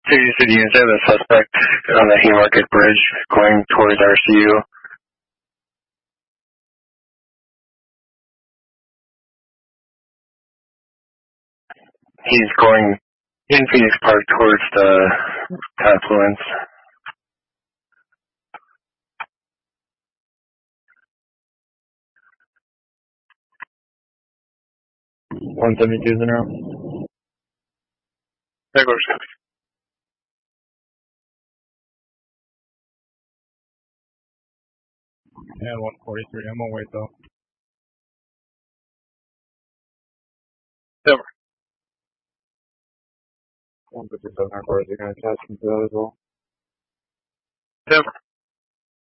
City City units, I have a suspect on the Haymarket Bridge going towards RCU. He's going in Phoenix Park towards the confluence. .172 is in route. There goes. Yeah, 143. I'm gonna wait though. Silver. 157 our cars are gonna attach into that as well. Silver.